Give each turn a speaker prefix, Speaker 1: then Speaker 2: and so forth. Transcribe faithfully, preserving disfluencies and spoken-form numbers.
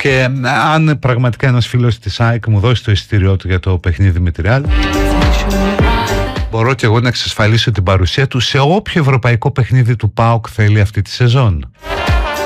Speaker 1: Και αν πραγματικά ένας φίλος της ΑΕΚ μου δώσει το εισιτήριό του για το παιχνίδι με τη Real, μπορώ και εγώ να εξασφαλίσω την παρουσία του σε όποιο ευρωπαϊκό παιχνίδι του ΠΑΟΚ θέλει αυτή τη σεζόν.